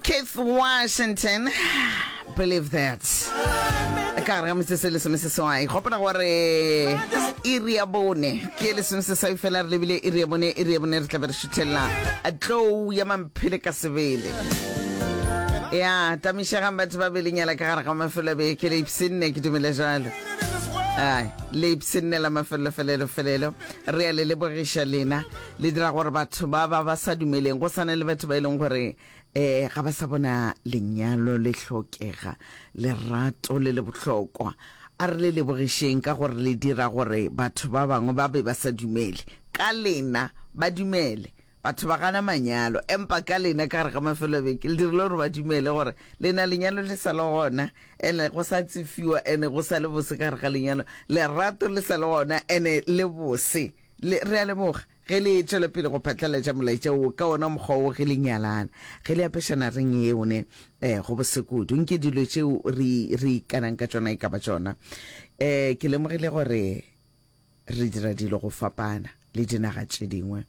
Keith Washington, believe that. Ka re mse se le se se wa ikgopela gore iri ya bone ke le se sa ifela re lebile iri ya bone re tla be re shithella a tlo ya mamphele ka sebele ya tamisha ga batho ba belenyala ka gare ga mafelo be ke le ipsinne ke dumele jalo ai le ipsinne la mafelo felelo re ya le bogisha lena le dira gore batho ba sa dumeleng go sana le batho ba ileng gore ga ba sa bona lenyalo le hlokega le rato le bohlokwa a re le bogisheng ka gore le dira gore batho ba bangwe ba be ba sa dumele ka lena ba dumele batho ba gana manyalo empa ka lena ka re ga mafelo be ke le dirile gore ba dumele gore lena lenyalo le sa le gona ene go sa tsifiwa ene go sa le bose ka re ga lenyalo le rato le sa le gona ene le bose re a lemoga ge le tšwele pele go phatlaletša molaetša o ka ona mokgwa o ge le nyalana ge le apešana reng eo ne go bosekudu nke dilo tšeo re ikanang ka tšona e ka ba tšona ke lemogile gore re dira dilo go fapana le dinaga tše dingwe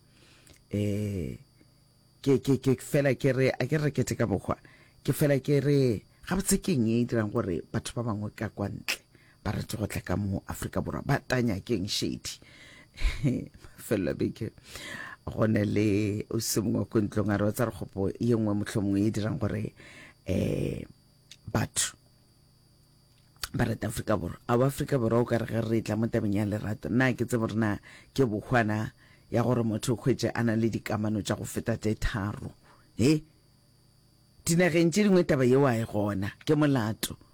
ke fela ke re a ke re kete ka mokgwa ke fela ke re ga botse ke eng e dirang gore batho ba bangwe ka kwa ntle ba rate go tla ka mo Afrika Borwa ba tanya keng shady fela beke gone le o se mongwe ko ntlong a re tsa re gopo ye nngwe mohlomongwe e dirang gore batho ba rata Afrika Borwa Afrika Borwa o ka re tla mo tabeng ya lerato nna ke tsebo rena ke bogwana ya gore motho o khwetse ana le dikamano tša go feta tse tharo dinageng tše dingwe taba yeo a e gona ke molato